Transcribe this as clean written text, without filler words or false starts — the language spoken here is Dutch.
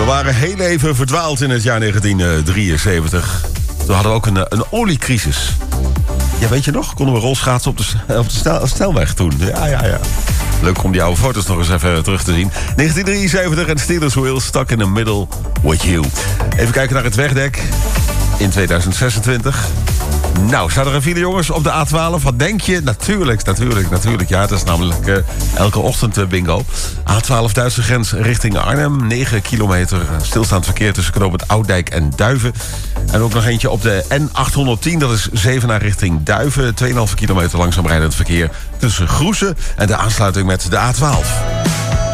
waren heel even verdwaald in het jaar 1973. Toen hadden we ook een oliecrisis. Ja, weet je nog? Konden we rolschaatsen op de snelweg toen. Ja. Leuk om die oude foto's nog eens even terug te zien. 1973 en Steelers Wheel stuck in the middle with you. Even kijken naar het wegdek in 2026. Nou, staat er een file, jongens, op de A12? Wat denk je? Natuurlijk. Ja, het is namelijk elke ochtend bingo. A12 Duitse grens richting Arnhem. 9 kilometer stilstaand verkeer tussen knooppunt Oudijk en Duiven. En ook nog eentje op de N810, dat is Zevenaar richting Duiven. 2,5 kilometer langzaam rijdend verkeer tussen Groesen en de aansluiting met de A12.